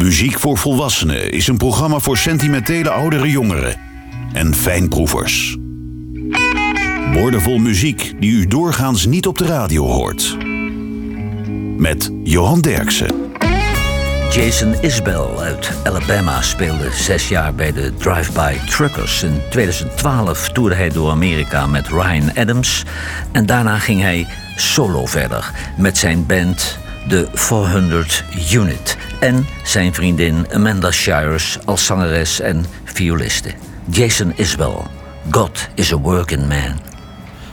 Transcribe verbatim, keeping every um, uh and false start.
Muziek voor Volwassenen is een programma voor sentimentele oudere jongeren en fijnproevers. Woordenvol muziek die u doorgaans niet op de radio hoort. Met Johan Derksen. Jason Isbell uit Alabama speelde zes jaar bij de Drive-By Truckers. In tweeduizend twaalf toerde hij door Amerika met Ryan Adams. En daarna ging hij solo verder met zijn band The vierhonderd Unit. En zijn vriendin Amanda Shires als zangeres en violiste. Jason Isbell, God is a Working Man.